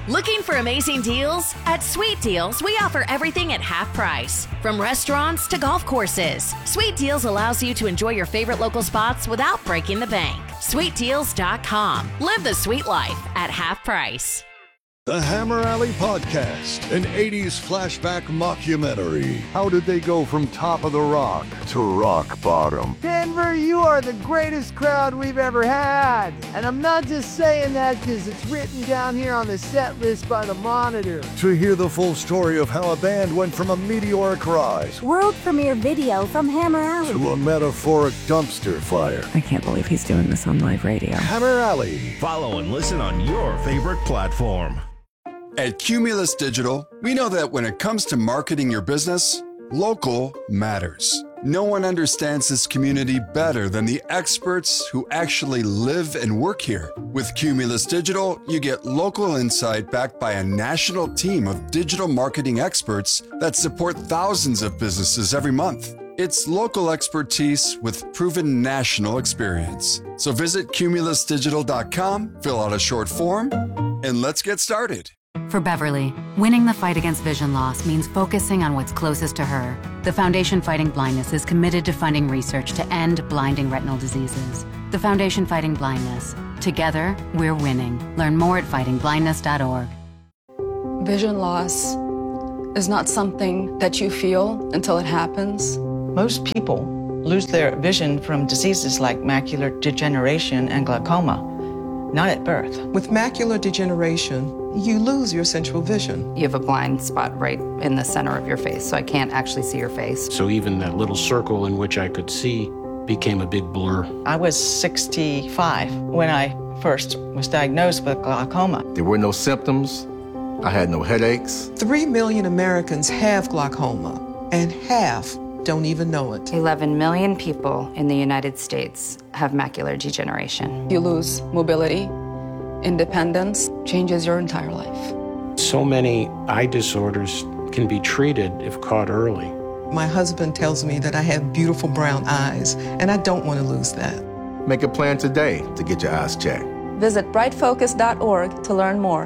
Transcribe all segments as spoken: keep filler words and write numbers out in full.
Looking for amazing deals? At Sweet Deals, we offer everything at half price. From restaurants to golf courses, Sweet Deals allows you to enjoy your favorite local spots without breaking the bank. sweet deals dot com. Live the sweet life at half price. The Hammer Alley Podcast, an eighties flashback mockumentary. How did they go from top of the rock to rock bottom? Denver, you are the greatest crowd we've ever had. And I'm not just saying that because it's written down here on the set list by the Monitor. To hear the full story of how a band went from a meteoric rise, world premiere video from Hammer Alley, to a metaphoric dumpster fire. I can't believe he's doing this on live radio. Hammer Alley. Follow and listen on your favorite platform. At Cumulus Digital, we know that when it comes to marketing your business, local matters. No one understands this community better than the experts who actually live and work here. With Cumulus Digital, you get local insight backed by a national team of digital marketing experts that support thousands of businesses every month. It's local expertise with proven national experience. So visit cumulus digital dot com, fill out a short form, and let's get started. For Beverly, winning the fight against vision loss means focusing on what's closest to her. The Foundation Fighting Blindness is committed to funding research to end blinding retinal diseases. The Foundation Fighting Blindness. Together, we're winning. Learn more at fighting blindness dot org. Vision loss is not something that you feel until it happens. Most people lose their vision from diseases like macular degeneration and glaucoma, not at birth. With macular degeneration, you lose your central vision. You have a blind spot right in the center of your face, so I can't actually see your face. So even that little circle in which I could see became a big blur. I was sixty-five when I first was diagnosed with glaucoma. There were no symptoms. I had no headaches. Three million Americans have glaucoma, and half don't even know it. eleven million people in the United States have macular degeneration. You lose mobility, independence, changes your entire life. So many eye disorders can be treated if caught early. My husband tells me that I have beautiful brown eyes, and I don't want to lose that. Make a plan today to get your eyes checked. Visit bright focus dot org to learn more.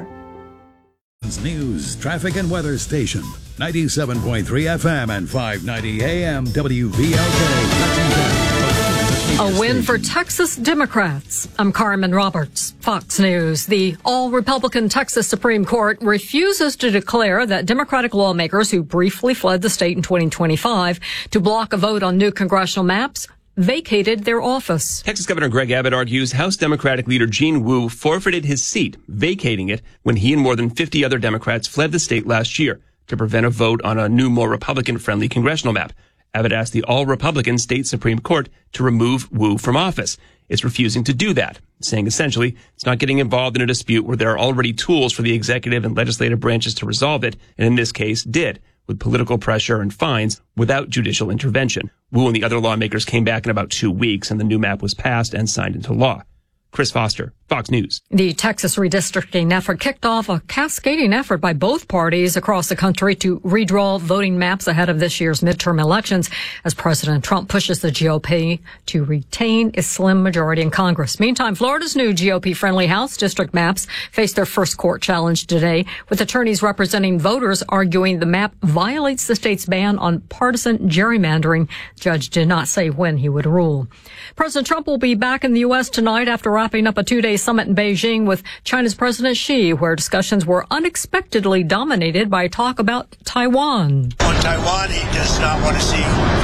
News, traffic, and weather station. ninety-seven point three F M and five ninety A M W V L K. A win for Texas Democrats. I'm Carmen Roberts, Fox News. The all-Republican Texas Supreme Court refuses to declare that Democratic lawmakers who briefly fled the state in twenty twenty-five to block a vote on new congressional maps vacated their office. Texas Governor Greg Abbott argues House Democratic leader Gene Wu forfeited his seat, vacating it when he and more than fifty other Democrats fled the state last year to prevent a vote on a new, more Republican-friendly congressional map. Abbott asked the all-Republican state Supreme Court to remove Wu from office. It's refusing to do that, saying essentially it's not getting involved in a dispute where there are already tools for the executive and legislative branches to resolve it, and in this case did, with political pressure and fines without judicial intervention. Wu and the other lawmakers came back in about two weeks, and the new map was passed and signed into law. Chris Foster, Fox News. The Texas redistricting effort kicked off a cascading effort by both parties across the country to redraw voting maps ahead of this year's midterm elections as President Trump pushes the G O P to retain a slim majority in Congress. Meantime, Florida's new G O P-friendly House district maps face their first court challenge today, with attorneys representing voters arguing the map violates the state's ban on partisan gerrymandering. The judge did not say when he would rule. President Trump will be back in the U S tonight after wrapping up a two-day summit in Beijing with China's President Xi, where discussions were unexpectedly dominated by talk about Taiwan. On Taiwan, he does not want to see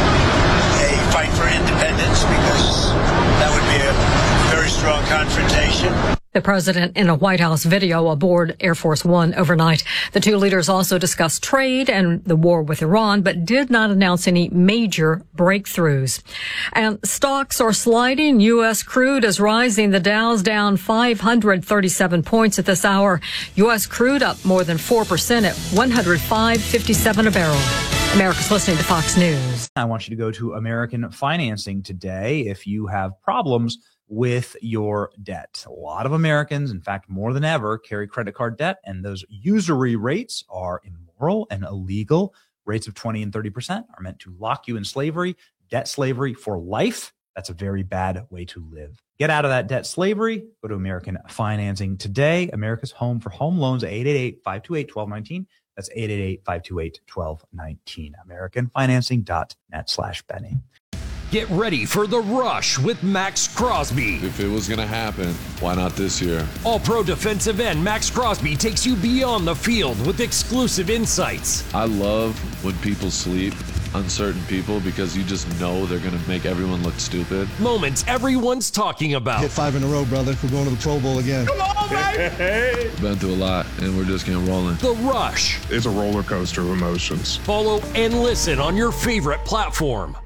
a fight for independence because that would be a very strong confrontation. The president in a White House video aboard Air Force One overnight. The two leaders also discussed trade and the war with Iran, but did not announce any major breakthroughs. And stocks are sliding. U S crude is rising. The Dow's down five hundred thirty-seven points at this hour. U S crude up more than four percent at one oh five fifty-seven a barrel. America's listening to Fox News. I want you to go to American Financing today if you have problems with your debt. A lot of Americans, in fact, more than ever, carry credit card debt, and those usury rates are immoral and illegal. Rates of twenty and thirty percent are meant to lock you in slavery, debt slavery for life. That's a very bad way to live. Get out of that debt slavery. Go to American Financing today. America's home for home loans, eight eight eight, five two eight, one two one nine. That's eight eight eight, five two eight, one two one nine. American Financing dot net slash Benny. Get ready for The Rush with Max Crosby. If it was going to happen, why not this year? All-pro defensive end Max Crosby takes you beyond the field with exclusive insights. I love when people sleep on certain people because you just know they're going to make everyone look stupid. Moments everyone's talking about. Hit five in a row, brother. We're going to the Pro Bowl again. Come on, baby! We've been through a lot, and we're just getting rolling. The Rush. It's a roller coaster of emotions. Follow and listen on your favorite platform.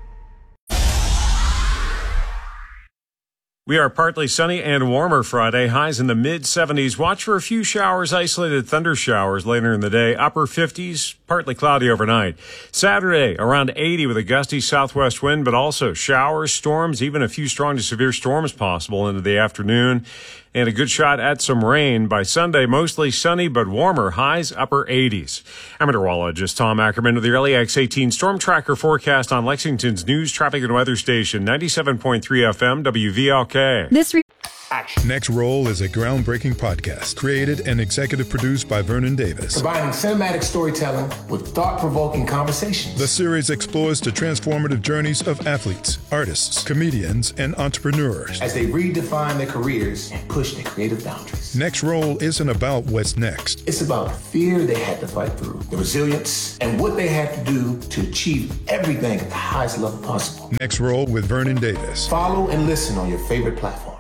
We are partly sunny and warmer Friday, highs in the mid seventies. Watch for a few showers, isolated thunder showers later in the day. Upper fifties, partly cloudy overnight. Saturday, around eighty with a gusty southwest wind, but also showers, storms, even a few strong to severe storms possible into the afternoon. And a good shot at some rain. By Sunday, mostly sunny but warmer, highs upper eighties. I'm meteorologist Tom Ackerman with the Early X eighteen Storm Tracker forecast on Lexington's news, traffic, and weather station, ninety-seven point three F M, W V L K. This re- Next Roll is a groundbreaking podcast created and executive produced by Vernon Davis. Combining cinematic storytelling with thought-provoking conversations. The series explores the transformative journeys of athletes, artists, comedians, and entrepreneurs as they redefine their careers and push their creative boundaries. Next Roll isn't about what's next. It's about the fear they had to fight through, the resilience, and what they had to do to achieve everything at the highest level possible. Next Roll with Vernon Davis. Follow and listen on your favorite platform.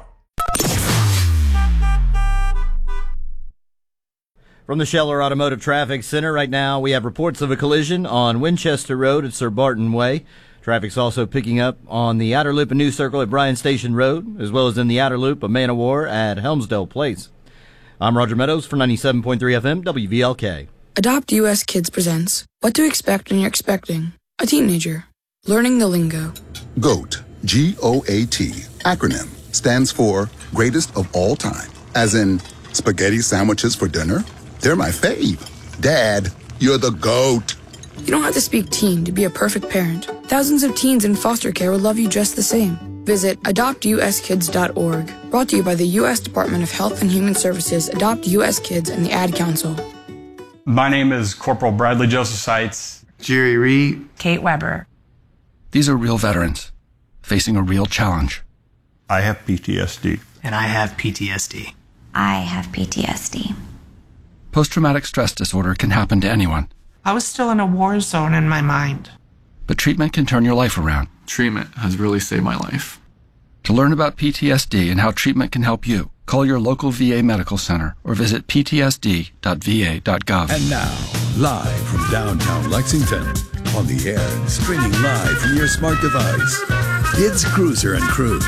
From the Scheller Automotive Traffic Center right now, we have reports of a collision on Winchester Road at Sir Barton Way. Traffic's also picking up on the outer loop of New Circle at Bryan Station Road, as well as in the outer loop of Man of War at Helmsdale Place. I'm Roger Meadows for ninety-seven point three F M, W V L K. Adopt U S Kids presents What to Expect When You're Expecting a Teenager. Learning the Lingo. GOAT, G O A T, acronym, stands for Greatest of All Time. As in, spaghetti sandwiches for dinner? They're my fave. Dad, you're the GOAT. You don't have to speak teen to be a perfect parent. Thousands of teens in foster care will love you just the same. Visit adopt u s kids dot org. Brought to you by the U S Department of Health and Human Services, Adopt U S Kids, and the Ad Council. My name is Corporal Bradley Joseph Seitz. Jerry Reed. Kate Weber. These are real veterans facing a real challenge. I have P T S D. And I have P T S D. I have P T S D. Post-traumatic stress disorder can happen to anyone. I was still in a war zone in my mind. But treatment can turn your life around. Treatment has really saved my life. To learn about P T S D and how treatment can help you, call your local V A medical center or visit p t s d dot v a dot gov. And now, live from downtown Lexington, on the air and streaming live from your smart device, it's Cruiser and Crew.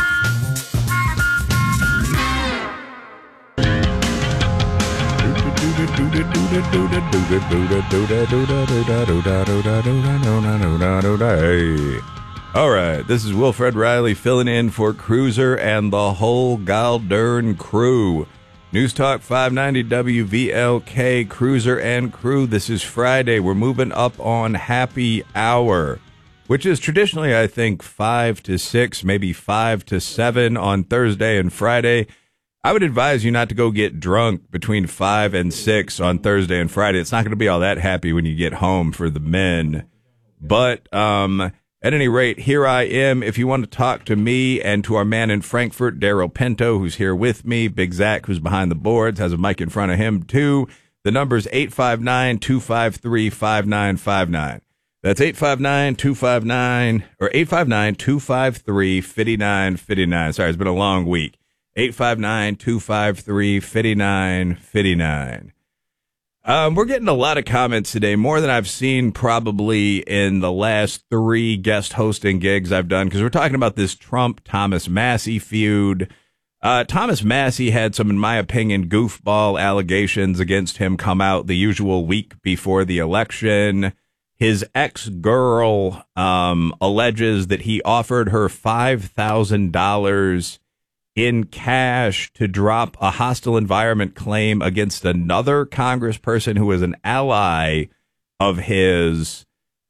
All right, this is Wilfred Riley filling in for Cruiser and the whole Galdern crew. News Talk five ninety W V L K, Cruiser and Crew. This is Friday. We're moving up on happy hour, which is traditionally, I think, five to six, maybe five to seven on Thursday and Friday. I would advise you not to go get drunk between five and six on Thursday and Friday. It's not going to be all that happy when you get home for the men. But um, at any rate, here I am. If you want to talk to me and to our man in Frankfurt, Daryl Pinto, who's here with me, Big Zach, who's behind the boards, has a mic in front of him, too. The number's eight five nine, two five three, five nine five nine. That's eight five nine, two five nine, or eight five nine, two five three, five nine five nine. Sorry, it's been a long week. eight five nine, two five three, five nine five nine. Um, we're getting a lot of comments today, more than I've seen probably in the last three guest hosting gigs I've done, because we're talking about this Trump-Thomas Massie feud. Uh, Thomas Massie had some, in my opinion, goofball allegations against him come out the usual week before the election. His ex-girl um, alleges that he offered her five thousand dollars in cash to drop a hostile environment claim against another congressperson who is an ally of his.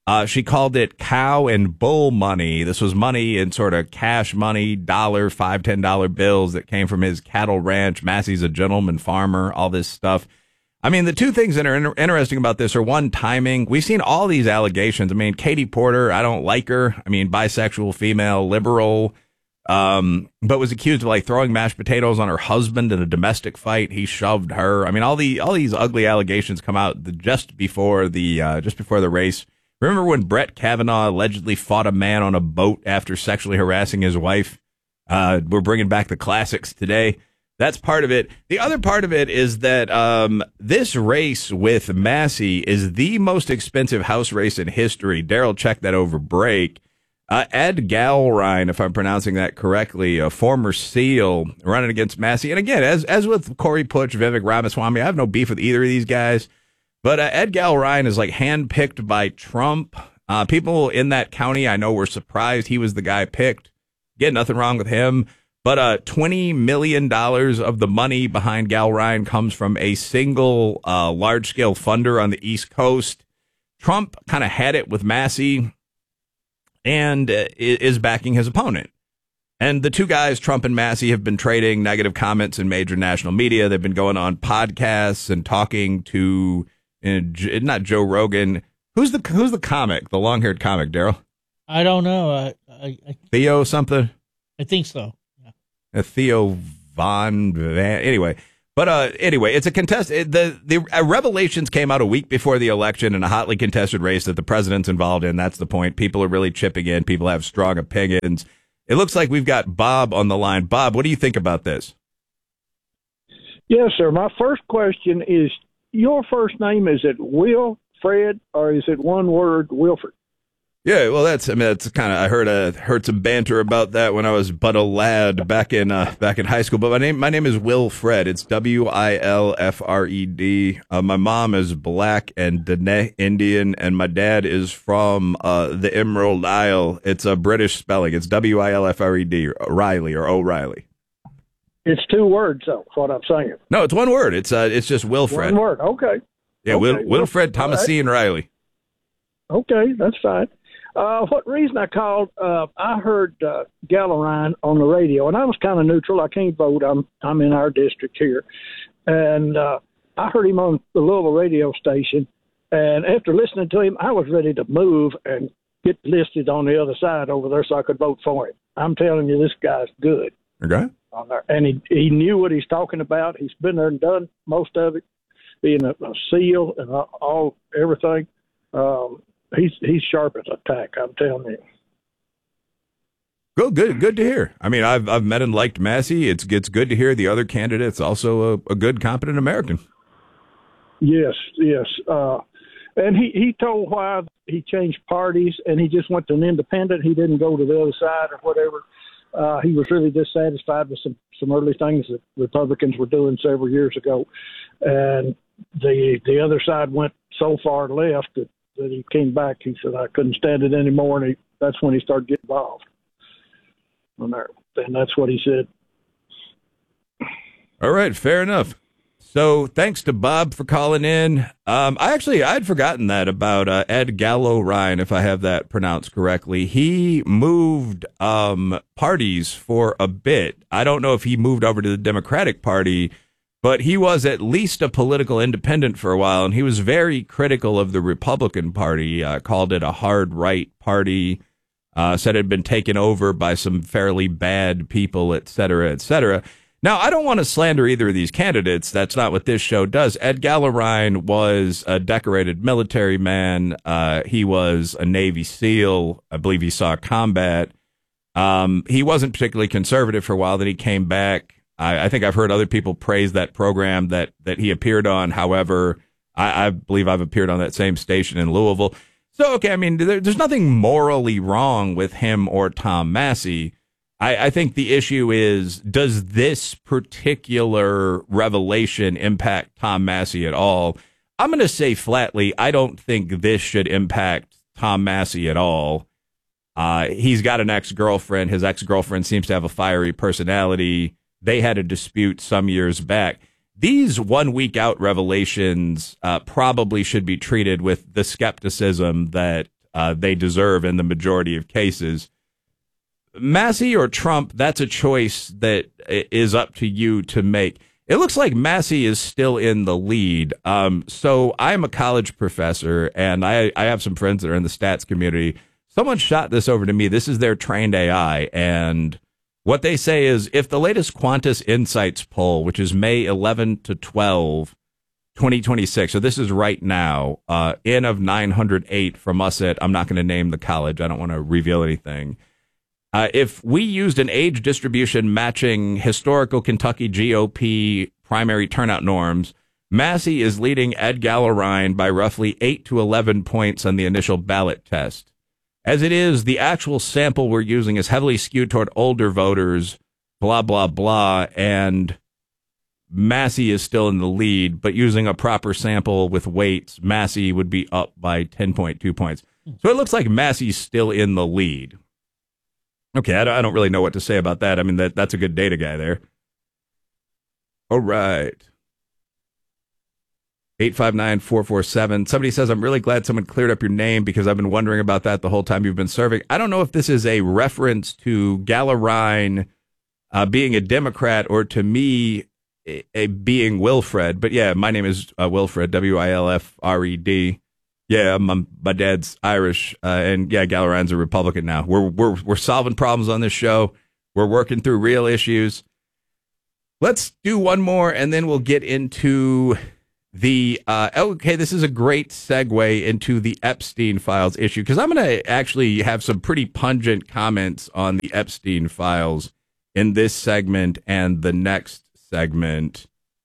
Uh, she called it cow and bull money. This was money in sort of cash money, dollar, five, ten dollar bills that came from his cattle ranch. Massey's a gentleman farmer, all this stuff. I mean, the two things that are inter- interesting about this are, one, timing. We've seen all these allegations. I mean, Katie Porter, I don't like her. I mean, bisexual, female, liberal, um, but was accused of like throwing mashed potatoes on her husband in a domestic fight. He shoved her. I mean, all the all these ugly allegations come out just before the uh, just before the race. Remember when Brett Kavanaugh allegedly fought a man on a boat after sexually harassing his wife? Uh, we're bringing back the classics today. That's part of it. The other part of it is that um, this race with Massey is the most expensive House race in history. Daryl checked that over break. Uh, Ed Galrine, if I'm pronouncing that correctly, a former SEAL running against Massey. And again, as as with Corey Putsch, Vivek Ramaswamy, I have no beef with either of these guys. But uh, Ed Galrine is like handpicked by Trump. Uh, people in that county I know were surprised he was the guy picked. Again, nothing wrong with him. But uh, twenty million dollars of the money behind Galrine comes from a single uh, large-scale funder on the East Coast. Trump kind of had it with Massey and uh, is backing his opponent. And the two guys, Trump and Massey, have been trading negative comments in major national media. They've been going on podcasts and talking to, uh, not Joe Rogan. Who's the who's the comic, the long-haired comic, Daryl? I don't know. I, I, I, Theo something? I think so. Uh, Theo Von Van, anyway, but uh, anyway, it's a contest. It, the the uh, revelations came out a week before the election in a hotly contested race that the president's involved in. That's the point. People are really chipping in. People have strong opinions. It looks like we've got Bob on the line. Bob, what do you think about this? Yes, sir. My first question is: your first name, is it Will, Fred, or is it one word, Wilfred? Yeah, well, that's I mean, that's kind of I heard uh, heard some banter about that when I was but a lad back in uh, back in high school. But my name my name is Will Fred. It's W I L F R E D. Uh, my mom is black and Dene Indian, and my dad is from uh, the Emerald Isle. It's a British spelling. It's W I L F R E D, Riley or O'Reilly. It's two words, though. What I'm saying. No, it's one word. It's uh, it's just Wilfred. One word. Okay. Yeah, okay. Will, Wilfred Thomasine right. Riley. Okay, that's fine. Uh, what reason I called, uh, I heard uh, Gallarine on the radio, and I was kind of neutral. I can't vote. I'm I'm in our district here. And uh, I heard him on the Louisville radio station, and after listening to him, I was ready to move and get listed on the other side over there so I could vote for him. I'm telling you, this guy's good. Okay. On there. And he, he knew what he's talking about. He's been there and done most of it, being a, a SEAL and all, all everything. Um He's he's sharp as a tack, I'm telling you. Good, good, good to hear. I mean, I've I've met and liked Massey. It's it's good to hear the other candidate's also a, a good, competent American. Yes, yes. Uh, and he, he told why he changed parties, and he just went to an independent. He didn't go to the other side or whatever. Uh, he was really dissatisfied with some, some early things that Republicans were doing several years ago. And the the other side went so far left that that he came back. He said, I couldn't stand it anymore, and he, that's when he started getting involved. And that's what he said. All right, fair enough. So thanks to Bob for calling in. Um, I actually, I'd forgotten that about uh, Ed Gallarine, if I have that pronounced correctly. He moved um, parties for a bit. I don't know if he moved over to the Democratic Party, but he was at least a political independent for a while, and he was very critical of the Republican Party, uh, called it a hard right party, uh, said it had been taken over by some fairly bad people, et cetera, et cetera. Now, I don't want to slander either of these candidates. That's not what this show does. Ed Gallarine was a decorated military man. Uh, he was a Navy SEAL. I believe he saw combat. Um, he wasn't particularly conservative for a while. Then he came back. I, I think I've heard other people praise that program that, that he appeared on. However, I, I believe I've appeared on that same station in Louisville. So, okay, I mean, there, there's nothing morally wrong with him or Tom Massey. I, I think the issue is, does this particular revelation impact Tom Massey at all? I'm going to say flatly, I don't think this should impact Tom Massey at all. Uh, he's got an ex-girlfriend. His ex-girlfriend seems to have a fiery personality. They had a dispute some years back. These one-week-out revelations uh, probably should be treated with the skepticism that uh, they deserve in the majority of cases. Massey or Trump, that's a choice that is up to you to make. It looks like Massey is still in the lead. Um, so I'm a college professor, and I, I have some friends that are in the stats community. Someone shot this over to me. This is their trained A I, and what they say is if the latest Qantas Insights poll, which is May eleventh to twelfth, twenty twenty-six, so this is right now, uh, N of nine hundred eight from us at, I'm not going to name the college, I don't want to reveal anything. Uh, if we used an age distribution matching historical Kentucky G O P primary turnout norms, Massey is leading Ed Gallurine by roughly eight to eleven points on the initial ballot test. As it is, the actual sample we're using is heavily skewed toward older voters, blah, blah, blah, and Massey is still in the lead, but using a proper sample with weights, Massey would be up by ten point two points. So it looks like Massey's still in the lead. Okay, I don't, I don't really know what to say about that. I mean, that that's a good data guy there. All right. eight five nine, four four seven. Somebody says, I'm really glad someone cleared up your name because I've been wondering about that the whole time you've been serving. I don't know if this is a reference to Gallurine uh, being a Democrat or to me a, a being Wilfred. But yeah, my name is uh, Wilfred, W I L F R E D. Yeah, my, my dad's Irish, uh, and yeah, Gallurine's a Republican now. We're we're we're solving problems on this show. We're working through real issues. Let's do one more, and then we'll get into the. Uh, okay, this is a great segue into the Epstein files issue because I'm going to actually have some pretty pungent comments on the Epstein files in this segment and the next segment.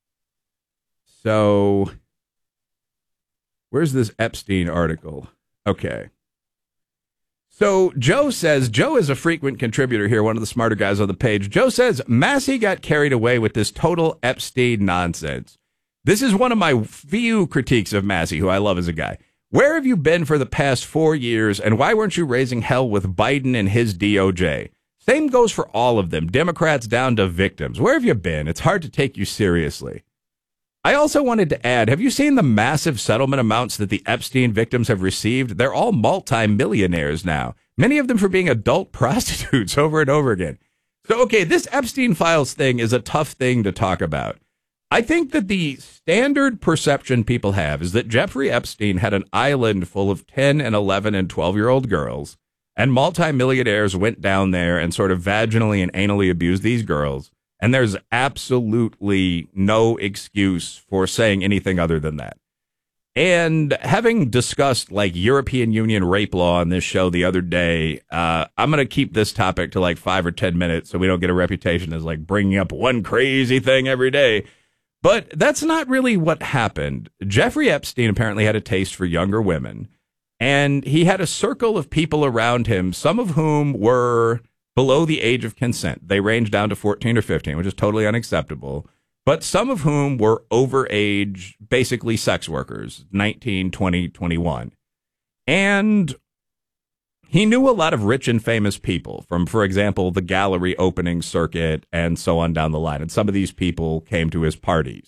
So. Where's this Epstein article? Okay. So Joe says, Joe is a frequent contributor here, one of the smarter guys on the page. Joe says, Massey got carried away with this total Epstein nonsense. This is one of my few critiques of Massey, who I love as a guy. Where have you been for the past four years, and why weren't you raising hell with Biden and his D O J? Same goes for all of them, Democrats down to victims. Where have you been? It's hard to take you seriously. I also wanted to add, have you seen the massive settlement amounts that the Epstein victims have received? They're all multi-millionaires now, many of them for being adult prostitutes over and over again. So, okay, this Epstein files thing is a tough thing to talk about. I think that the standard perception people have is that Jeffrey Epstein had an island full of ten and eleven and twelve-year-old girls, and multi-millionaires went down there and sort of vaginally and anally abused these girls. And there's absolutely no excuse for saying anything other than that. And having discussed like European Union rape law on this show the other day, uh, I'm going to keep this topic to like five or ten minutes so we don't get a reputation as like bringing up one crazy thing every day. But that's not really what happened. Jeffrey Epstein apparently had a taste for younger women, and he had a circle of people around him, some of whom were below the age of consent. They ranged down to fourteen or fifteen, which is totally unacceptable. But some of whom were over age, basically sex workers, nineteen, twenty, twenty-one. And he knew a lot of rich and famous people from, for example, the gallery opening circuit and so on down the line. And some of these people came to his parties.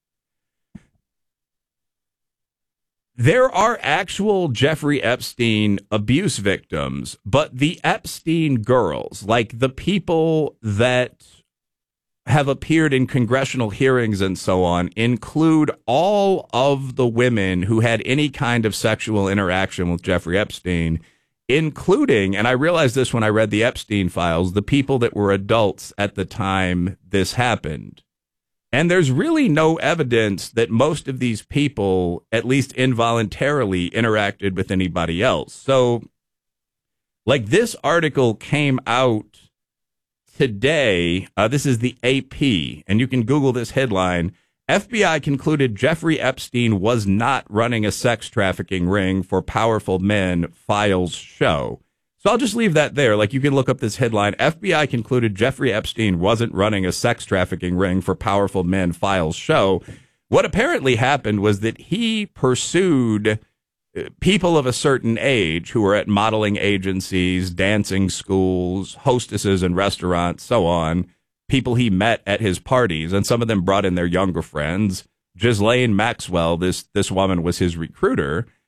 There are actual Jeffrey Epstein abuse victims, but the Epstein girls, like the people that have appeared in congressional hearings and so on, include all of the women who had any kind of sexual interaction with Jeffrey Epstein, including, and I realized this when I read the Epstein files, the people that were adults at the time this happened. And there's really no evidence that most of these people, at least involuntarily, interacted with anybody else. So, like, this article came out today. Uh, this is the A P, and you can Google this headline. F B I concluded Jeffrey Epstein was not running a sex trafficking ring for powerful men, files show. So I'll just leave that there. Like, you can look up this headline. F B I concluded Jeffrey Epstein wasn't running a sex trafficking ring for powerful men, files show. What apparently happened was that he pursued people of a certain age who were at modeling agencies, dancing schools, hostesses in restaurants, so on, people he met at his parties, and some of them brought in their younger friends. Ghislaine Maxwell, this this woman, was his recruiter.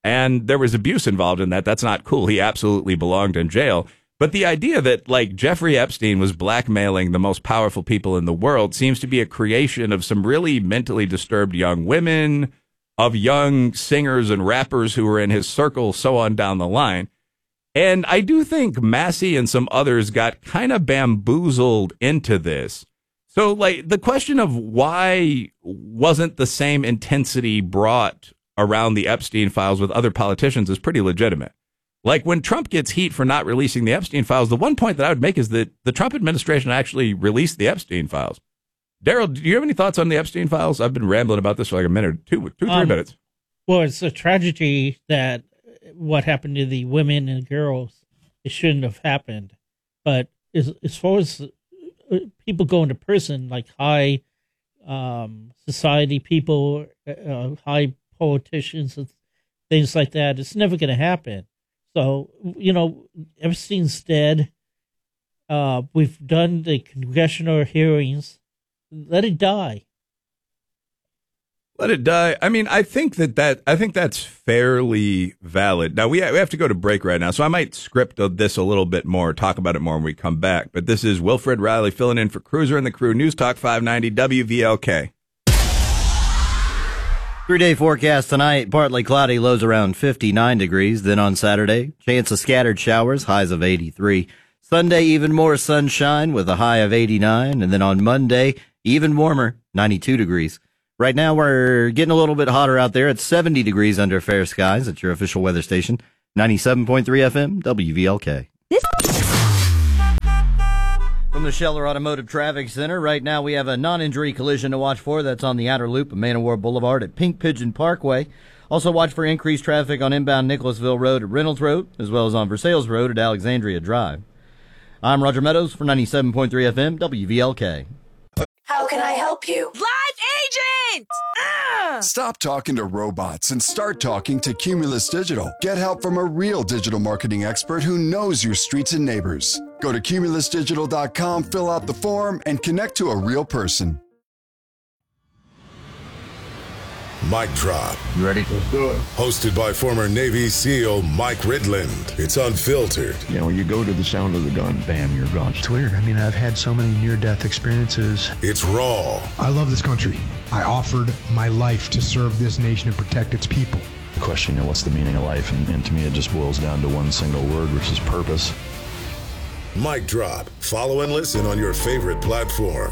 and there was abuse involved in that. That's not cool. He absolutely belonged in jail. But the idea that, like, Jeffrey Epstein was blackmailing the most powerful people in the world seems to be a creation of some really mentally disturbed young women, of young singers and rappers who were in his circle, so on down the line. And I do think Massey and some others got kind of bamboozled into this. So, like, the question of why wasn't the same intensity brought around the Epstein files with other politicians is pretty legitimate. Like, when Trump gets heat for not releasing the Epstein files, the one point that I would make is that the Trump administration actually released the Epstein files. Daryl, do you have any thoughts on the Epstein files? I've been rambling about this for like a minute, two, two, three um, minutes. Well, it's a tragedy that what happened to the women and girls, it shouldn't have happened. But as, as far as people going to prison, like high um, society people, uh, high politicians, and things like that, it's never going to happen. So, you know, Epstein's dead. Uh, we've done the congressional hearings. Let it die. Let it die. I mean, I think that, that I think that's fairly valid. Now, we, ha- we have to go to break right now, so I might script this a little bit more, talk about it more when we come back. But this is Wilfred Riley filling in for Cruiser and the Crew, News Talk five ninety W V L K. Three-day forecast tonight, partly cloudy, lows around fifty-nine degrees. Then on Saturday, chance of scattered showers, highs of eighty-three. Sunday, even more sunshine with a high of eighty-nine. And then on Monday, even warmer, ninety-two degrees. Right now, we're getting a little bit hotter out there. It's seventy degrees under fair skies at your official weather station, ninety-seven point three F M, W V L K. From the Scheller Automotive Traffic Center, right now we have a non-injury collision to watch for. That's on the outer loop of Man o' War Boulevard at Pink Pigeon Parkway. Also watch for increased traffic on inbound Nicholasville Road at Reynolds Road, as well as on Versailles Road at Alexandria Drive. I'm Roger Meadows for ninety-seven point three F M, W V L K. How can I help you? Live agent! Ah! Stop talking to robots and start talking to Cumulus Digital. Get help from a real digital marketing expert who knows your streets and neighbors. Go to cumulus digital dot com, fill out the form, and connect to a real person. Mic Drop. You ready? Let's do it. Hosted by former Navy SEAL Mike Ridland. It's unfiltered. You know, you go to the sound of the gun, bam, you're gone. It's weird. I mean, I've had so many near-death experiences. It's raw. I love this country. I offered my life to serve this nation and protect its people. The question, you know, what's the meaning of life? And, and to me, it just boils down to one single word, which is purpose. Mic Drop. Follow and listen on your favorite platform.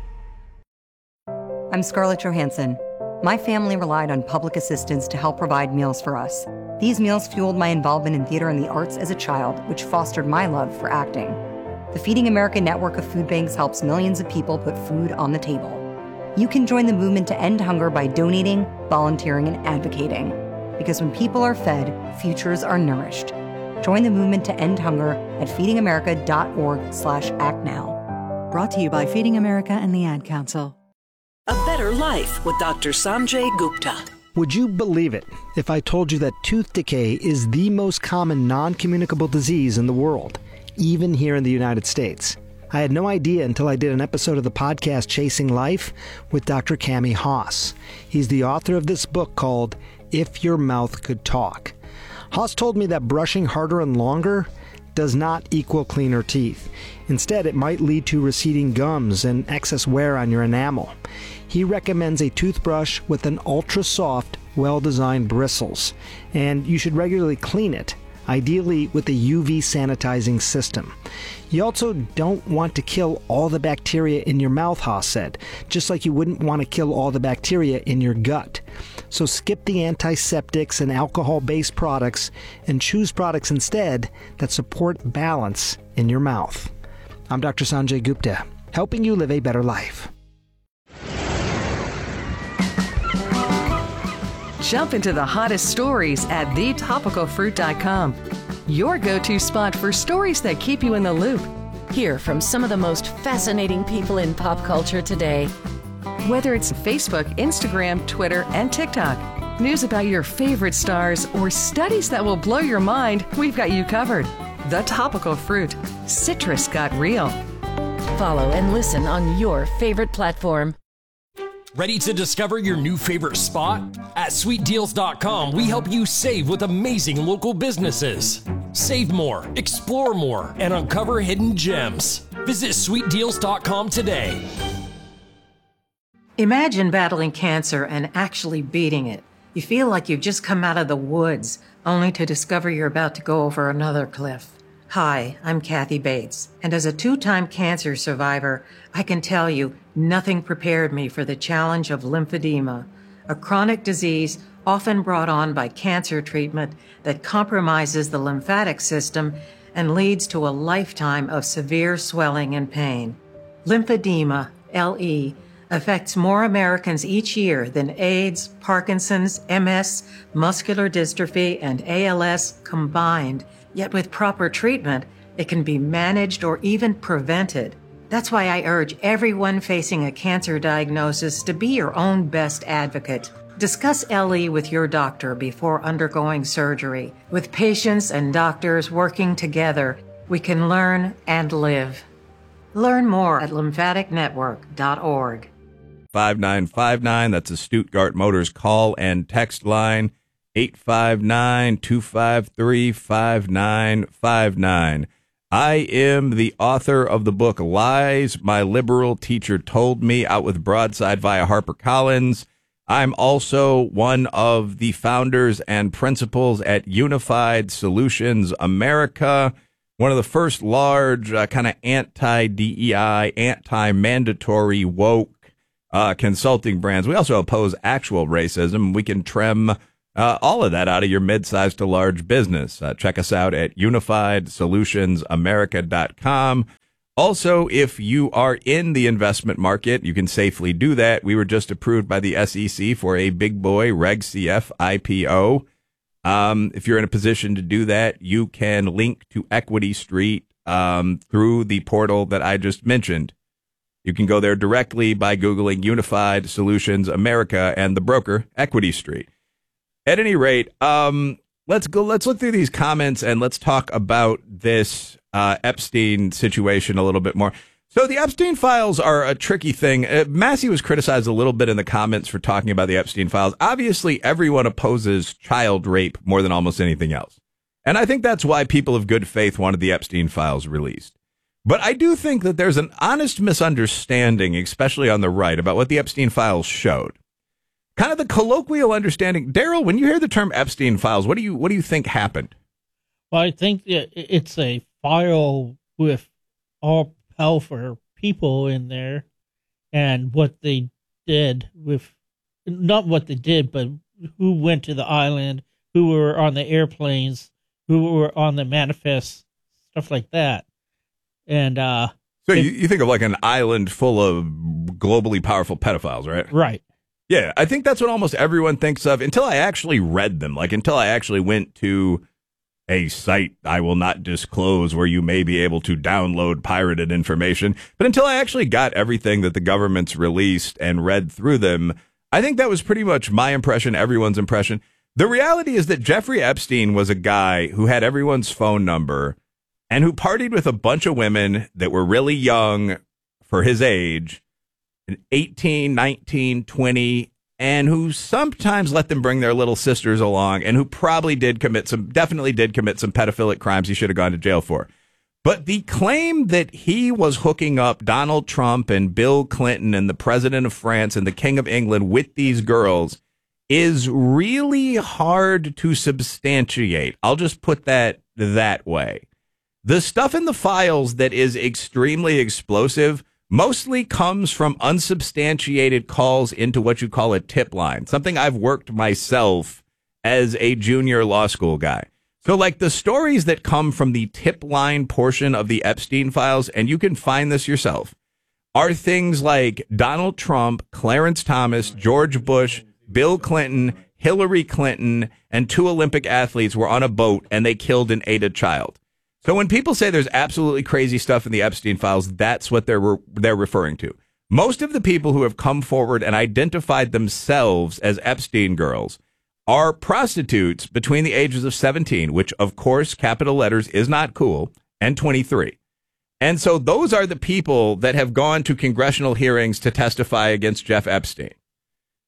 I'm Scarlett Johansson. My family relied on public assistance to help provide meals for us. These meals fueled my involvement in theater and the arts as a child, which fostered my love for acting. The Feeding America network of food banks helps millions of people put food on the table. You can join the movement to end hunger by donating, volunteering, and advocating. Because when people are fed, futures are nourished. Join the movement to end hunger at feeding america dot org slash act now. Brought to you by Feeding America and the Ad Council. A Better Life with Doctor Sanjay Gupta. Would you believe it if I told you that tooth decay is the most common non-communicable disease in the world, even here in the United States? I had no idea until I did an episode of the podcast Chasing Life with Doctor Cami Haas. He's the author of this book called If Your Mouth Could Talk. Haas told me that brushing harder and longer does not equal cleaner teeth. Instead, it might lead to receding gums and excess wear on your enamel. He recommends a toothbrush with an ultra-soft, well-designed bristles, and you should regularly clean it, ideally with a U V sanitizing system. You also don't want to kill all the bacteria in your mouth, Haas said, just like you wouldn't want to kill all the bacteria in your gut. So skip the antiseptics and alcohol-based products and choose products instead that support balance in your mouth. I'm Doctor Sanjay Gupta, helping you live a better life. Jump into the hottest stories at the topical fruit dot com. Your go-to spot for stories that keep you in the loop. Hear from some of the most fascinating people in pop culture today. Whether it's Facebook, Instagram, Twitter, and TikTok, news about your favorite stars, or studies that will blow your mind, we've got you covered. The Topical Fruit. Citrus got real. Follow and listen on your favorite platform. Ready to discover your new favorite spot? At sweet deals dot com, we help you save with amazing local businesses. Save more, explore more, and uncover hidden gems. Visit sweet deals dot com today. Imagine battling cancer and actually beating it. You feel like you've just come out of the woods, only to discover you're about to go over another cliff. Hi, I'm Kathy Bates, and as a two-time cancer survivor, I can tell you nothing prepared me for the challenge of lymphedema, a chronic disease often brought on by cancer treatment that compromises the lymphatic system and leads to a lifetime of severe swelling and pain. Lymphedema, L E, affects more Americans each year than AIDS, Parkinson's, M S, muscular dystrophy, and A L S combined. Yet with proper treatment, it can be managed or even prevented. That's why I urge everyone facing a cancer diagnosis to be your own best advocate. Discuss L E with your doctor before undergoing surgery. With patients and doctors working together, we can learn and live. Learn more at lymphatic network dot org. five nine five nine, that's a Stuttgart Motors call and text line. eight five nine, two five three, five nine five nine. I am the author of the book Lies My Liberal Teacher Told Me, out with Broadside via HarperCollins. I'm also one of the founders and principals at Unified Solutions America, one of the first large uh, kind of anti-D E I, anti-mandatory woke uh, consulting brands. We also oppose actual racism. We can trim Uh, all of that out of your mid-sized to large business. Uh, check us out at unified solutions america dot com. Also, if you are in the investment market, you can safely do that. We were just approved by the S E C for a big boy Reg C F I P O. Um, if you're in a position to do that, you can link to Equity Street um, through the portal that I just mentioned. You can go there directly by Googling Unified Solutions America and the broker Equity Street. At any rate, um, let's go. Let's look through these comments and let's talk about this uh, Epstein situation a little bit more. So the Epstein files are a tricky thing. Uh, Massey was criticized a little bit in the comments for talking about the Epstein files. Obviously, everyone opposes child rape more than almost anything else. And I think that's why people of good faith wanted the Epstein files released. But I do think that there's an honest misunderstanding, especially on the right, about what the Epstein files showed. Kind of the colloquial understanding. Daryl, when you hear the term Epstein files, what do you what do you think happened? Well, I think it's a file with all powerful people in there, and what they did with, not what they did, but who went to the island, who were on the airplanes, who were on the manifest, stuff like that. And uh, so you, you think of like an island full of globally powerful pedophiles, right? Right. Yeah, I think that's what almost everyone thinks of until I actually read them, like until I actually went to a site I will not disclose where you may be able to download pirated information. But until I actually got everything that the government's released and read through them, I think that was pretty much my impression, everyone's impression. The reality is that Jeffrey Epstein was a guy who had everyone's phone number and who partied with a bunch of women that were really young for his age, eighteen, nineteen, twenty, and who sometimes let them bring their little sisters along, and who probably did commit some, definitely did commit some pedophilic crimes he should have gone to jail for. But the claim that he was hooking up Donald Trump and Bill Clinton and the president of France and the king of England with these girls is really hard to substantiate. I'll just put that that way. The stuff in the files that is extremely explosive mostly comes from unsubstantiated calls into what you call a tip line, something I've worked myself as a junior law school guy. So like the stories that come from the tip line portion of the Epstein files, and you can find this yourself, are things like Donald Trump, Clarence Thomas, George Bush, Bill Clinton, Hillary Clinton, and two Olympic athletes were on a boat and they killed and ate a child. So when people say there's absolutely crazy stuff in the Epstein files, that's what they're re- they're referring to. Most of the people who have come forward and identified themselves as Epstein girls are prostitutes between the ages of seventeen, which, of course, capital letters is not cool, and twenty-three. And so those are the people that have gone to congressional hearings to testify against Jeff Epstein.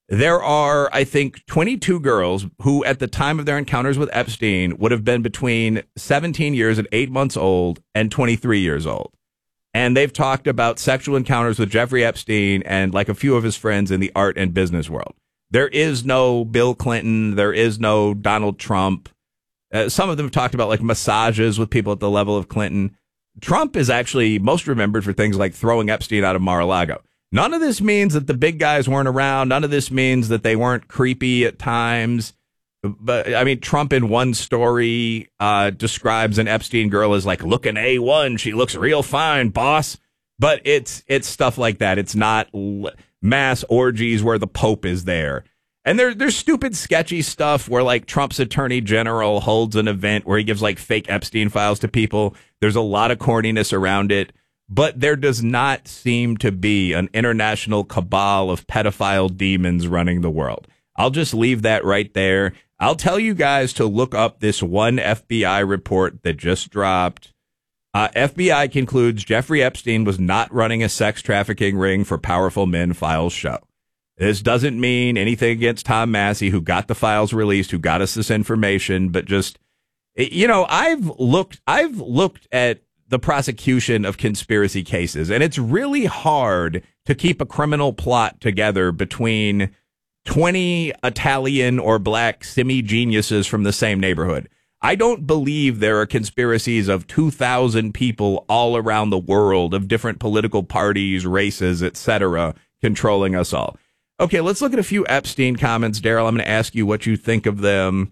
There are, I think, twenty-two girls who, at the time of their encounters with Epstein, would have been between seventeen years and eight months old and twenty-three years old. And they've talked about sexual encounters with Jeffrey Epstein and like a few of his friends in the art and business world. There is no Bill Clinton. There is no Donald Trump. Uh, some of them have talked about like massages with people at the level of Clinton. Trump is actually most remembered for things like throwing Epstein out of Mar-a-Lago. None of this means that the big guys weren't around. None of this means that they weren't creepy at times. But I mean, Trump in one story uh, describes an Epstein girl as like looking A one. She looks real fine, boss. But it's it's stuff like that. It's not l- mass orgies where the Pope is there. And there, there's stupid, sketchy stuff where like Trump's attorney general holds an event where he gives like fake Epstein files to people. There's a lot of corniness around it. But there does not seem to be an international cabal of pedophile demons running the world. I'll just leave that right there. I'll tell you guys to look up this one F B I report that just dropped. Uh, F B I concludes Jeffrey Epstein was not running a sex trafficking ring for powerful men, files show. This doesn't mean anything against Tom Massey, who got the files released, who got us this information, but just, you know, I've looked, I've looked at the prosecution of conspiracy cases, and it's really hard to keep a criminal plot together between twenty Italian or black semi-geniuses from the same neighborhood. I don't believe there are conspiracies of two thousand people all around the world of different political parties, races, et cetera, controlling us all. Okay, let's look at a few Epstein comments. Daryl, I'm going to ask you what you think of them,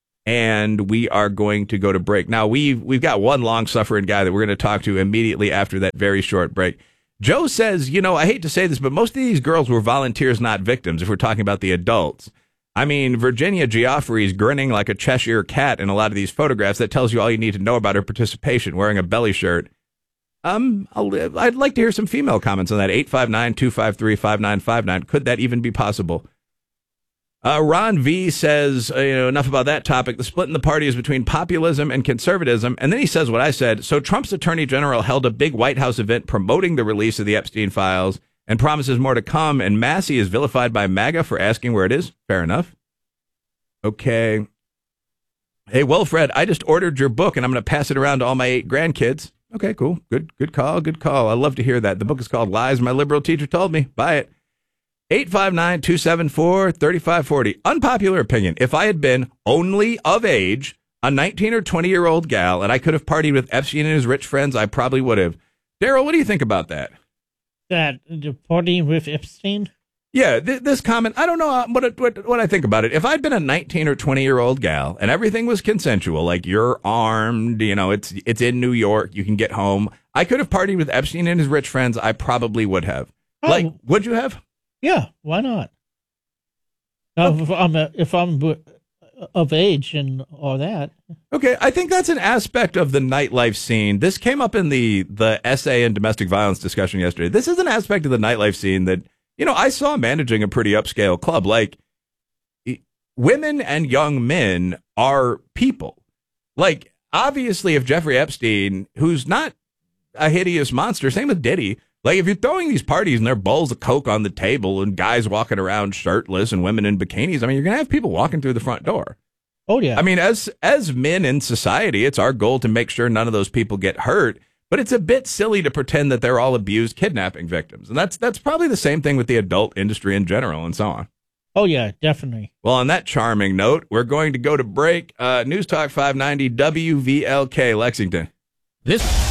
and we are going to go to break. Now, we've, we've got one long-suffering guy that we're going to talk to immediately after that very short break. Joe says, you know, I hate to say this, but most of these girls were volunteers, not victims, if we're talking about the adults. I mean, Virginia Giuffre is grinning like a Cheshire cat in a lot of these photographs. That tells you all you need to know about her participation, wearing a belly shirt. Um, I'll, I'd like to hear some female comments on that. eight five nine, two five three, five nine five nine. Could that even be possible? Uh, Ron V says, uh, you know, enough about that topic. The split in the party is between populism and conservatism. And then he says what I said. So Trump's attorney general held a big White House event promoting the release of the Epstein files and promises more to come. And Massey is vilified by MAGA for asking where it is. Fair enough. Okay. Hey, Wilfred, I just ordered your book and I'm going to pass it around to all my eight grandkids. Okay, cool. Good, good call. Good call. I love to hear that. The book is called Lies My Liberal Teacher Told Me. Buy it. eight five nine, two seven four, three five four zero. Unpopular opinion. If I had been only of age, a nineteen or twenty year old gal, and I could have partied with Epstein and his rich friends, I probably would have. Daryl, what do you think about that? That the partying with Epstein? Yeah, th- this comment, I don't know what, what what I think about it. If I'd been a nineteen or twenty year old gal and everything was consensual, like you're armed, you know, it's it's in New York, you can get home, I could have partied with Epstein and his rich friends. I probably would have. Oh. Like, would you have? Yeah, why not? Now, if I'm a, if I'm of age and all that. Okay, I think that's an aspect of the nightlife scene. This came up in the the essay and domestic violence discussion yesterday. This is an aspect of the nightlife scene that, you know, I saw managing a pretty upscale club. Like, women and young men are people. Like, obviously, if Jeffrey Epstein, who's not a hideous monster, same with Diddy, like, if you're throwing these parties and there are bowls of Coke on the table and guys walking around shirtless and women in bikinis, I mean, you're going to have people walking through the front door. Oh, yeah. I mean, as as men in society, it's our goal to make sure none of those people get hurt. But it's a bit silly to pretend that they're all abused kidnapping victims. And that's that's probably the same thing with the adult industry in general and so on. Oh, yeah, definitely. Well, on that charming note, we're going to go to break. Uh, News Talk five ninety W V L K, Lexington. This...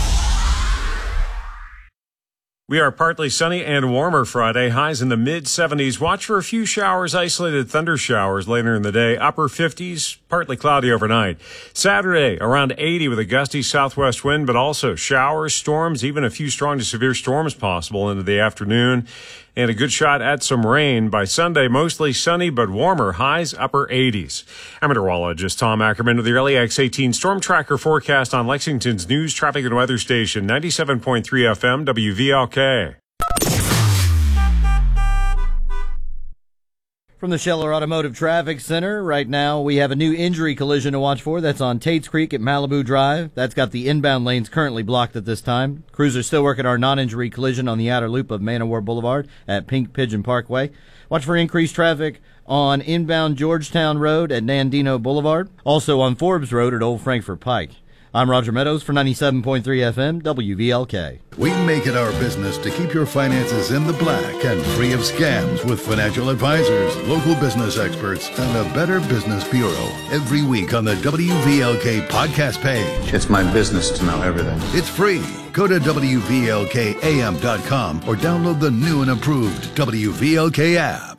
We are partly sunny and warmer Friday, highs in the mid seventies. Watch for a few showers, isolated thunder showers later in the day. Upper fifties, partly cloudy overnight. Saturday, around eighty with a gusty southwest wind, but also showers, storms, even a few strong to severe storms possible into the afternoon. And a good shot at some rain. By Sunday, mostly sunny but warmer, highs upper eighties. I'm meteorologist Tom Ackerman with the Early X eighteen Storm Tracker forecast on Lexington's news, traffic, and weather station, ninety-seven point three F M, W V L K. From the Scheller Automotive Traffic Center, right now we have a new injury collision to watch for. That's on Tates Creek at Malibu Drive. That's got the inbound lanes currently blocked at this time. Crews are still working our non-injury collision on the outer loop of Man o' War Boulevard at Pink Pigeon Parkway. Watch for increased traffic on inbound Georgetown Road at Nandino Boulevard. Also on Forbes Road at Old Frankfort Pike. I'm Roger Meadows for ninety-seven point three F M W V L K. We make it our business to keep your finances in the black and free of scams with financial advisors, local business experts, and a Better Business Bureau. Every week on the W V L K podcast page. It's my business to know everything. It's free. Go to W V L K A M dot com or download the new and improved W V L K app.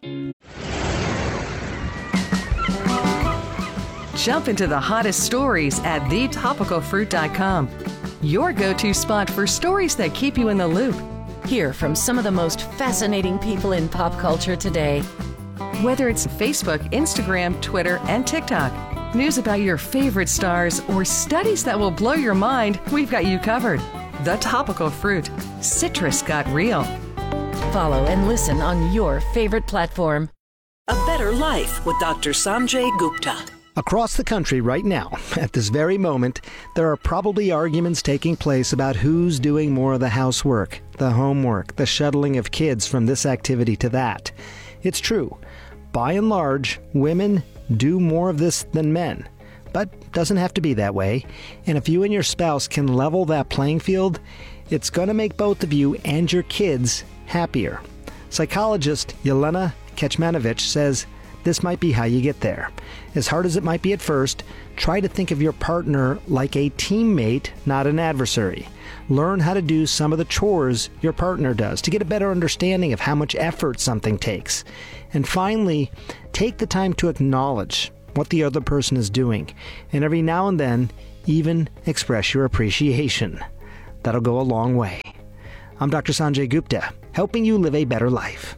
Jump into the hottest stories at the topical fruit dot com. Your go-to spot for stories that keep you in the loop. Hear from some of the most fascinating people in pop culture today. Whether it's Facebook, Instagram, Twitter, and TikTok, news about your favorite stars, or studies that will blow your mind, we've got you covered. The Topical Fruit. Citrus got real. Follow and listen on your favorite platform. A Better Life with Doctor Sanjay Gupta. Across the country right now, at this very moment, there are probably arguments taking place about who's doing more of the housework, the homework, the shuttling of kids from this activity to that. It's true. By and large, women do more of this than men. But doesn't have to be that way. And if you and your spouse can level that playing field, it's going to make both of you and your kids happier. Psychologist Yelena Kecmanovic says this might be how you get there. As hard as it might be at first, try to think of your partner like a teammate, not an adversary. Learn how to do some of the chores your partner does to get a better understanding of how much effort something takes. And finally, take the time to acknowledge what the other person is doing, and every now and then, even express your appreciation. That'll go a long way. I'm Doctor Sanjay Gupta, helping you live a better life.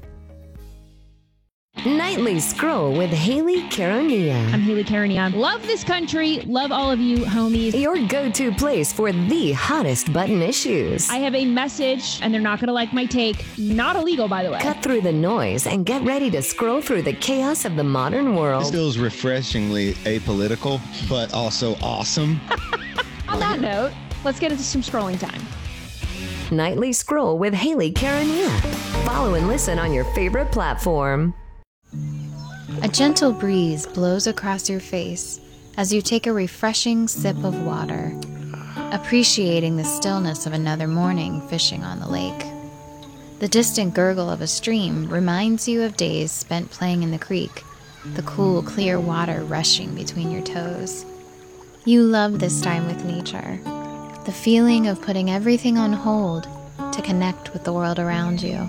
Nightly Scroll with Haley Caronia. I'm Haley Caronia. Love this country. Love all of you, homies. Your go-to place for the hottest button issues. I have a message, and they're not going to like my take. Not illegal, by the way. Cut through the noise and get ready to scroll through the chaos of the modern world. This feels refreshingly apolitical, but also awesome. On that note, let's get into some scrolling time. Nightly Scroll with Haley Caronia. Follow and listen on your favorite platform. A gentle breeze blows across your face as you take a refreshing sip of water, appreciating the stillness of another morning fishing on the lake. The distant gurgle of a stream reminds you of days spent playing in the creek, the cool, clear water rushing between your toes. You love this time with nature, the feeling of putting everything on hold to connect with the world around you.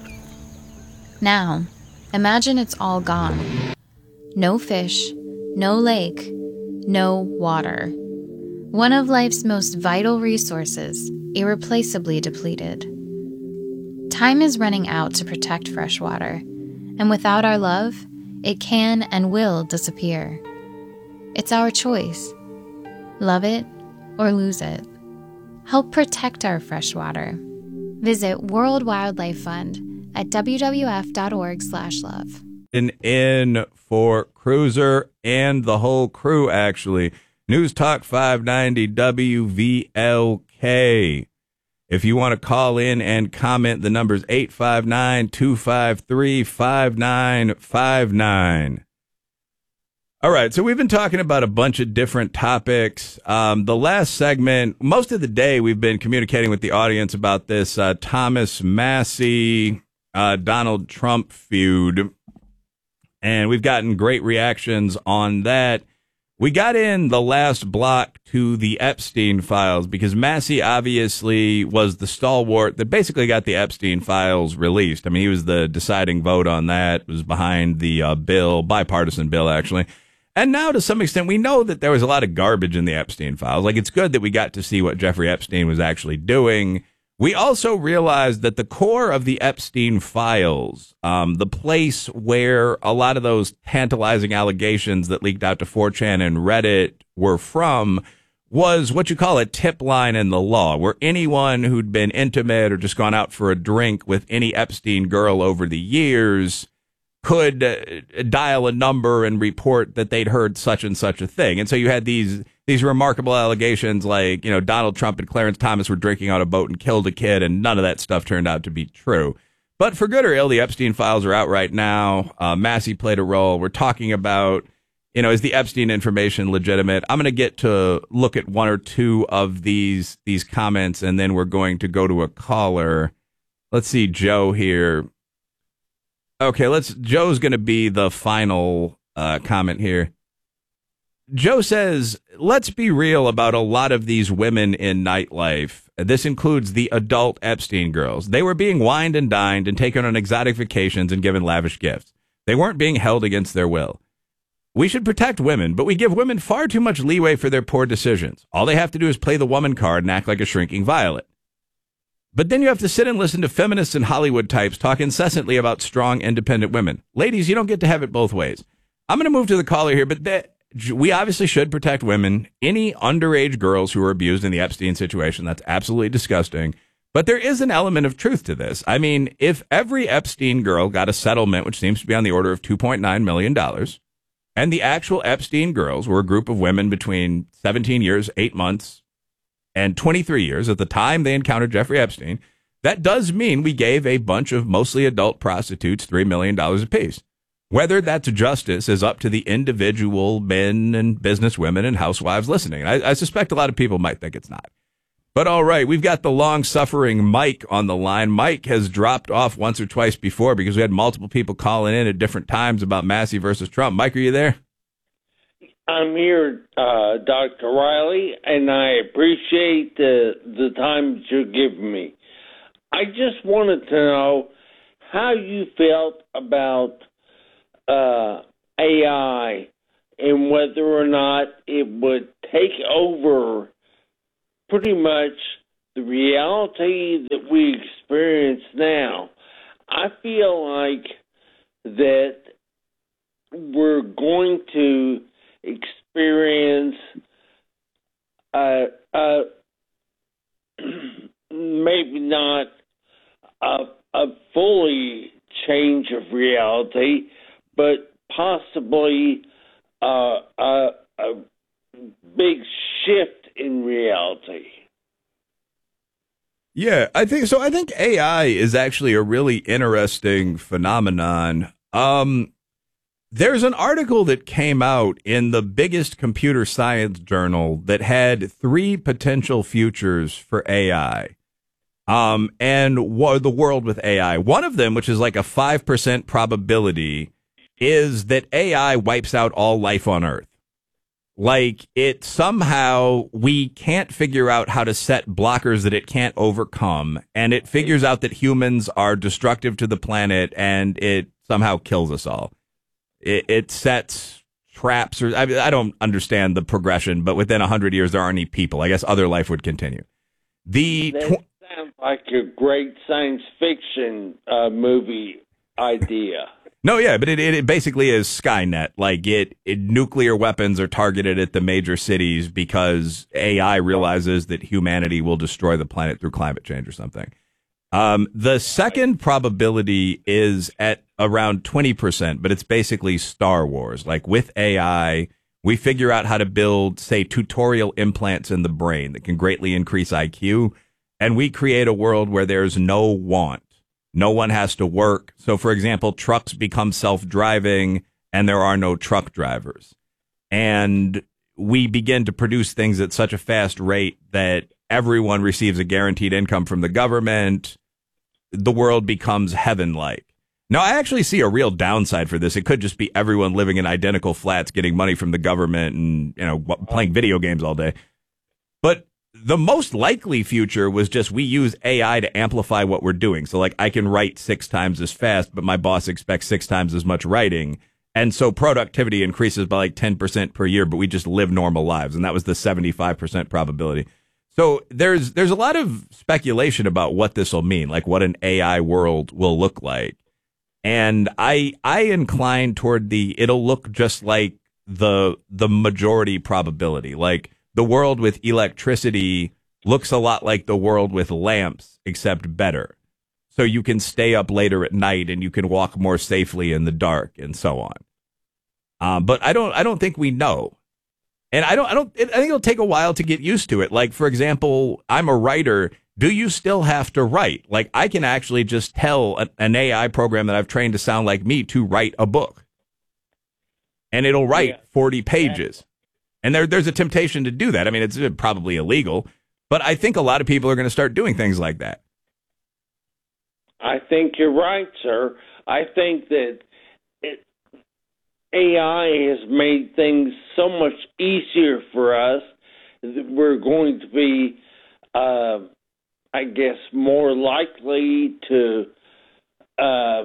Now, imagine it's all gone. No fish, no lake, no water. One of life's most vital resources, irreplaceably depleted. Time is running out to protect fresh water, and without our love, it can and will disappear. It's our choice. Love it or lose it. Help protect our fresh water. Visit World Wildlife Fund at w w f dot org slash love. An in for Cruiser and the whole crew, actually. News Talk five ninety W V L K. If you want to call in and comment, the number's eight five nine, two five three, five nine five nine. All right, so we've been talking about a bunch of different topics. Um, the last segment, most of the day, we've been communicating with the audience about this uh, Thomas Massie, uh, Donald Trump feud, and we've gotten great reactions on that. We got in the last block to the Epstein files because Massie obviously was the stalwart that basically got the Epstein files released. I mean, he was the deciding vote on that, was behind the uh, bill, bipartisan bill, actually. And now, to some extent, we know that there was a lot of garbage in the Epstein files. Like, it's good that we got to see what Jeffrey Epstein was actually doing. We also realized that the core of the Epstein files, um, the place where a lot of those tantalizing allegations that leaked out to four chan and Reddit were from, was what you call a tip line in the law, where anyone who'd been intimate or just gone out for a drink with any Epstein girl over the years could uh, dial a number and report that they'd heard such and such a thing. And so you had these these remarkable allegations like, you know, Donald Trump and Clarence Thomas were drinking on a boat and killed a kid, and none of that stuff turned out to be true. But for good or ill, the Epstein files are out right now. Uh, Massey played a role. We're talking about, you know, is the Epstein information legitimate? I'm going to get to look at one or two of these these comments, and then we're going to go to a caller. Let's see, Joe here. Okay, let's. Joe's going to be the final uh, comment here. Joe says, let's be real about a lot of these women in nightlife. This includes the adult Epstein girls. They were being wined and dined and taken on exotic vacations and given lavish gifts. They weren't being held against their will. We should protect women, but we give women far too much leeway for their poor decisions. All they have to do is play the woman card and act like a shrinking violet. But then you have to sit and listen to feminists and Hollywood types talk incessantly about strong, independent women. Ladies, you don't get to have it both ways. I'm going to move to the caller here, but that, we obviously should protect women. Any underage girls who were abused in the Epstein situation, that's absolutely disgusting. But there is an element of truth to this. I mean, if every Epstein girl got a settlement, which seems to be on the order of two point nine million dollars, and the actual Epstein girls were a group of women between seventeen years, eight months, and twenty-three years at the time they encountered Jeffrey Epstein, that does mean we gave a bunch of mostly adult prostitutes three million dollars apiece. Whether that's justice is up to the individual men and businesswomen and housewives listening. I, I suspect a lot of people might think it's not. But all right, we've got the long-suffering Mike on the line. Mike has dropped off once or twice before because we had multiple people calling in at different times about Massey versus Trump. Mike, are you there? I'm here, uh, Doctor Riley, and I appreciate the the time that you're giving me. I just wanted to know how you felt about uh, A I and whether or not it would take over pretty much the reality that we experience now. I feel like that we're going to experience uh, uh, maybe not a, a fully change of reality, but possibly uh, a, a big shift in reality. Yeah, I think so. I think A I is actually a really interesting phenomenon. Um, there's an article that came out in the biggest computer science journal that had three potential futures for A I. Um, and what the world with A I. One of them, which is like a five percent probability, is that A I wipes out all life on Earth. Like it somehow, we can't figure out how to set blockers that it can't overcome. And it figures out that humans are destructive to the planet and it somehow kills us all. It, it sets traps, or I, I don't understand the progression, but within a hundred years, there aren't any people. I guess other life would continue. The That tw- sounds like a great science fiction uh, movie idea. No, yeah, but it, it, it basically is Skynet. Like it, it, nuclear weapons are targeted at the major cities because A I realizes that humanity will destroy the planet through climate change or something. Um, the second probability is at around twenty percent, but it's basically Star Wars. Like with A I, we figure out how to build, say, tutorial implants in the brain that can greatly increase I Q, and we create a world where there's no want. No one has to work. So, for example, trucks become self-driving and there are no truck drivers. And we begin to produce things at such a fast rate that everyone receives a guaranteed income from the government. The world becomes heaven-like. Now, I actually see a real downside for this. It could just be everyone living in identical flats, getting money from the government and, you know, playing video games all day. But the most likely future was just we use A I to amplify what we're doing. So, like, I can write six times as fast, but my boss expects six times as much writing. And so productivity increases by like ten percent per year, but we just live normal lives. And that was the seventy-five percent probability. So there's there's a lot of speculation about what this will mean, like what an A I world will look like. And I I incline toward the it'll look just like the the majority probability. Like the world with electricity looks a lot like the world with lamps, except better. so you can stay up later at night and you can walk more safely in the dark and so on. Um, but I don't I don't think we know. And I don't I don't I think it'll take a while to get used to it. Like, for example, I'm a writer. Do you still have to write? Like, I can actually just tell an, an A I program that I've trained to sound like me to write a book. And it'll write yeah. forty pages. And there, there's a temptation to do that. I mean, it's probably illegal, but I think a lot of people are going to start doing things like that. I think you're right, sir. I think that it, A I has made things so much easier for us that we're going to be, uh, I guess, more likely to uh,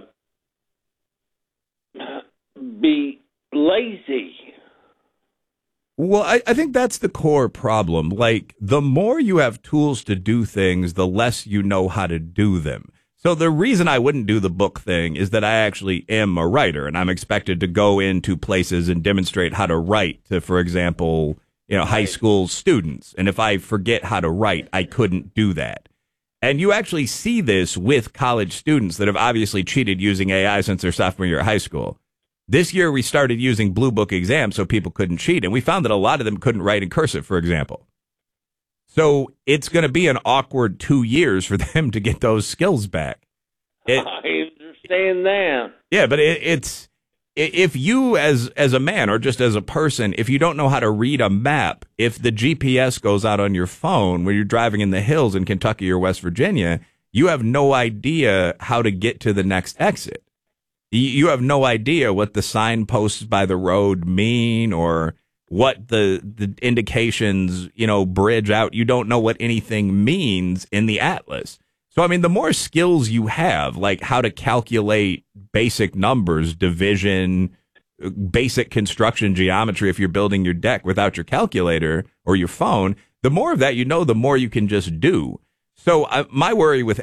be lazy. Well, I, I think that's the core problem. Like, the more you have tools to do things, the less you know how to do them. So the reason I wouldn't do the book thing is that I actually am a writer, and I'm expected to go into places and demonstrate how to write to, for example, you know, high school students. And if I forget how to write, I couldn't do that. And you actually see this with college students that have obviously cheated using A I since their sophomore year of high school. This year, we started using Blue Book exams so people couldn't cheat, and we found that a lot of them couldn't write in cursive, for example. So it's going to be an awkward two years for them to get those skills back. It, I understand that. Yeah, but it, it's if you as as a man or just as a person, if you don't know how to read a map, if the G P S goes out on your phone when you're driving in the hills in Kentucky or West Virginia, you have no idea how to get to the next exit. You have no idea what the signposts by the road mean or what the the indications, you know, bridge out. You don't know what anything means in the atlas. So, I mean, the more skills you have, like how to calculate basic numbers, division, basic construction geometry if you're building your deck without your calculator or your phone, the more of that you know, the more you can just do. So uh, my worry with